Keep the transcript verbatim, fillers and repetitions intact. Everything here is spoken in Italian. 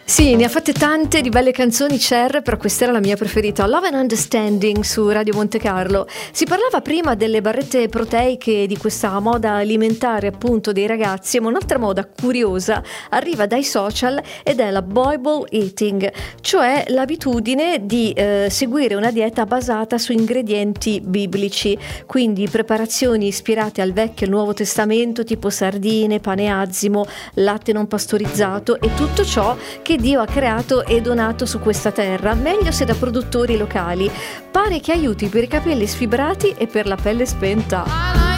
Sì, ne ha fatte tante di belle canzoni Cher, però questa era la mia preferita, Love and Understanding su Radio Monte Carlo. Si parlava prima delle barrette proteiche, di questa moda alimentare appunto dei ragazzi, ma un'altra moda curiosa arriva dai social ed è la Bible eating, cioè l'abitudine di eh, seguire una dieta basata su ingredienti biblici, quindi preparazioni ispirate al Vecchio e al Nuovo Testamento, tipo sardine, pane azimo, latte non pastorizzato e tutto ciò che Dio ha creato e donato su questa terra, meglio se da produttori locali. Pare che aiuti per i capelli sfibrati e per la pelle spenta.